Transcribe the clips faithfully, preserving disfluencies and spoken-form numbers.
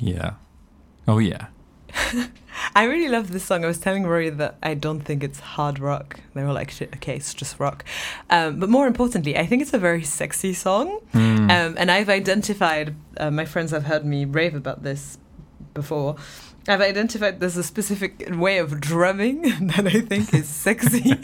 Yeah. Oh, yeah. I really love this song. I was telling Rory that I don't think it's hard rock. They were like, shit, okay, it's just rock. Um, but more importantly, I think it's a very sexy song. Mm. Um, and I've identified, uh, my friends have heard me rave about this before. I've identified there's a specific way of drumming that I think is sexy.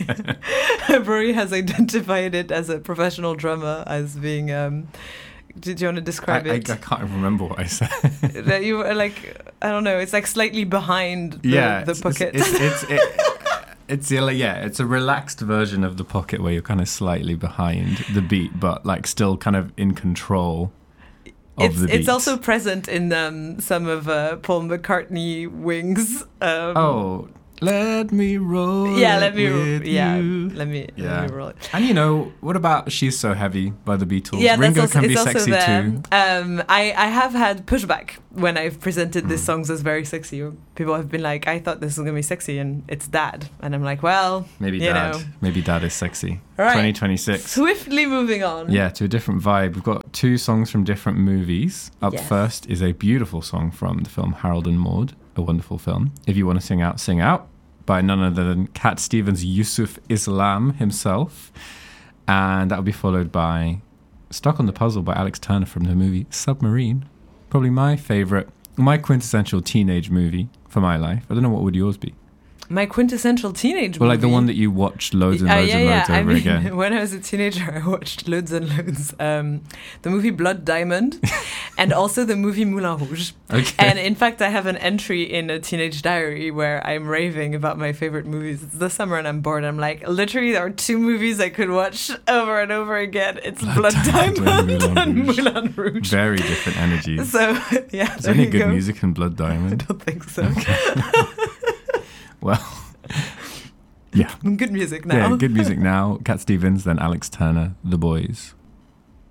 Rory has identified it as a professional drummer as being... Um, Did you want to describe I, it? I, I can't remember what I said. That you were like, I don't know, it's like slightly behind the, yeah, the it's, pocket. It's, it's, it's, it, it's, yeah, it's a relaxed version of the pocket where you're kind of slightly behind the beat, but like still kind of in control of it's, the beat. It's also present in um, some of uh, Paul McCartney Wings. Um, oh, let me roll. Yeah, let me. With yeah, you. let me. Yeah. Let me roll it. And you know, what about "She's So Heavy" by the Beatles? Yeah, Ringo that's also, can be it's also sexy there. too. Um, I I have had pushback when I've presented Mm. these songs as very sexy. People have been like, I thought this was gonna be sexy, and it's Dad, and I'm like, well, Maybe you Dad. know. Maybe Dad is sexy. All right. twenty twenty-six. Swiftly moving on. Yeah, to a different vibe. We've got two songs from different movies. Up Yes. first is a beautiful song from the film Harold and Maude, a wonderful film. If you want to sing out, sing out, by none other than Cat Stevens, Yusuf Islam himself. And that'll be followed by Stuck on the Puzzle by Alex Turner from the movie Submarine. Probably my favourite, my quintessential teenage movie for my life. I don't know, what would yours be? My quintessential teenage Well, movie. like the one that you watched loads and Uh, loads yeah, and yeah. loads I over mean, again. when I was a teenager, I watched loads and loads. Um, the movie Blood Diamond, and also the movie Moulin Rouge. Okay. And in fact, I have an entry in a teenage diary where I'm raving about my favorite movies. It's the summer and I'm bored. I'm like, literally, there are two movies I could watch over and over again. It's Blood, Blood Diamond, Diamond and and Moulin Moulin Rouge. Very different energies. So, yeah, Is there there any you good go. music in Blood I Diamond? don't think so. Well, yeah. Good music now. Yeah, good music now. Cat Stevens, then Alex Turner, The Boys.